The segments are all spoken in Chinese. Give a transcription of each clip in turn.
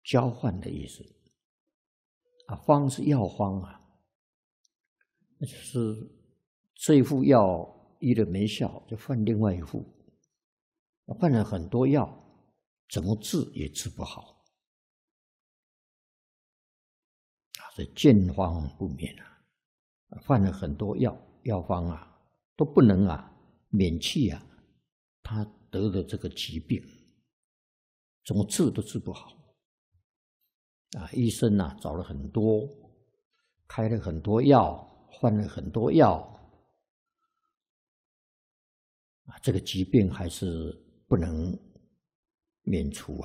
交换的意思。方是药方啊，那就是这一副药医了没效，就换另外一副，换了很多药，怎么治也治不好。所以见方不免换了很多药方都不能免去他得的这个疾病，怎么治都治不好。医生找了很多，开了很多药，换了很多药，这个疾病还是不能免除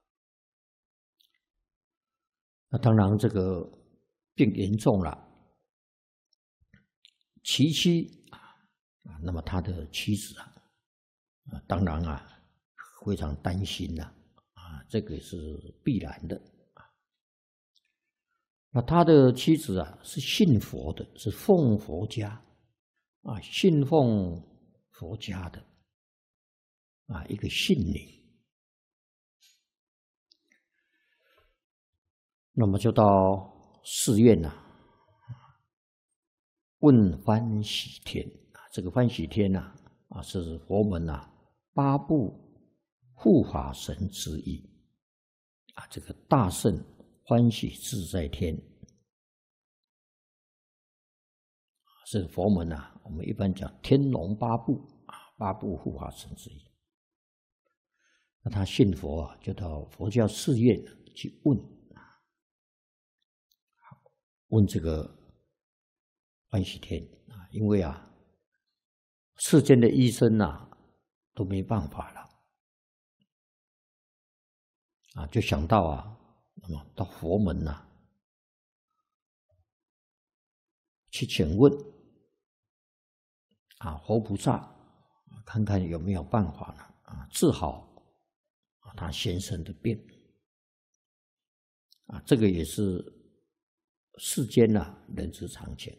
那当然，这个病严重了，其妻那么他的妻子当然非常担心这个是必然的。那他的妻子是信佛的，是奉佛家信奉佛家的一个信女。那么就到寺院问欢喜天这个欢喜天是佛门八部护法神之一这个大圣欢喜自在天是佛门我们一般讲天龙八部八部护法神之一。那他信佛就到佛教寺院去问这个欢喜天因为世间的医生都没办法了就想到那么到佛门去请问佛菩萨，看看有没有办法呢治好他先生的病这个也是世间人之常情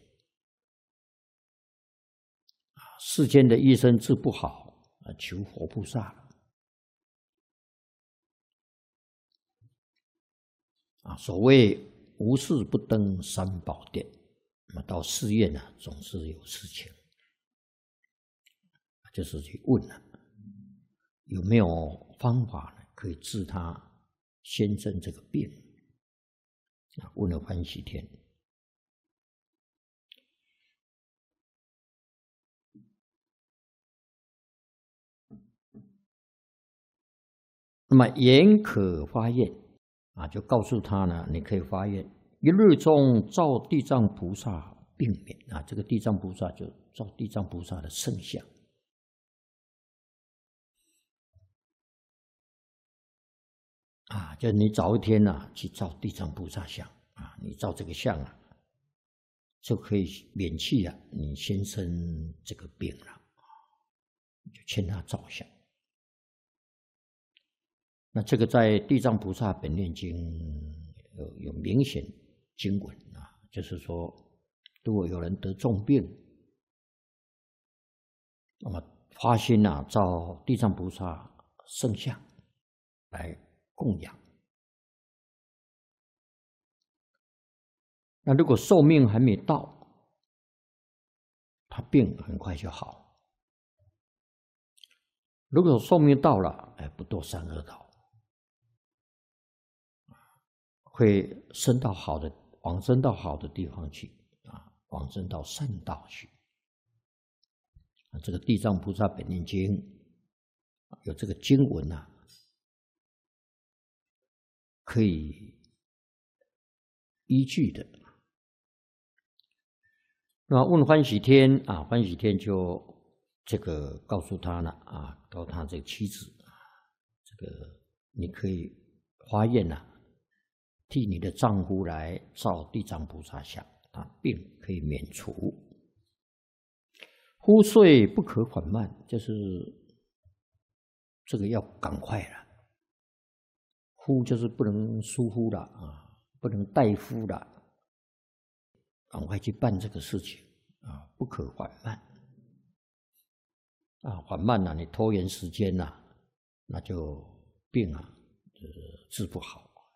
世间的医生治不好求佛菩萨所谓无事不登三宝殿，到寺院总是有事情，就是去问有没有方法可以治他先生这个病问了欢喜天。那么言可发愿就告诉他呢，你可以发愿一日中照地藏菩萨病免这个地藏菩萨就照地藏菩萨的圣像就你早一天去照地藏菩萨像你照这个像就可以免去你先生这个病了，就劝他照相。那这个在《地藏菩萨本愿经》有明显经文就是说，如果有人得重病，那么发心照地藏菩萨圣像来供养。那如果寿命还没到，他病很快就好；如果寿命到了，不堕三恶道，会往生到好的地方去往生到善道去。这个《地藏菩萨本愿经》有这个经文可以依据的。那问欢喜天欢喜天就这个告诉他了告诉他这个妻子这个你可以发愿替你的丈夫来照地藏菩萨像病可以免除。呼睡不可缓慢，就是这个要赶快了。呼就是不能疏忽了不能怠忽了，赶快去办这个事情不可缓慢缓慢你拖延时间那就病治不好。